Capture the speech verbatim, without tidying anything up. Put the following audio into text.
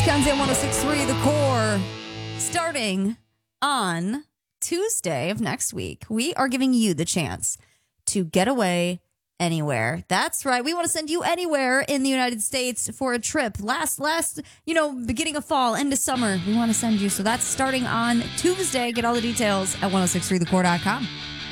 Conzi on one oh six point three The Core. Starting on Tuesday of next week, we are giving you the chance to get away anywhere. That's right. We want to send you anywhere in the United States for a trip. Last, last, you know, beginning of fall, end of summer. We want to send you. So that's starting on Tuesday. Get all the details at ten sixty-three the core dot com.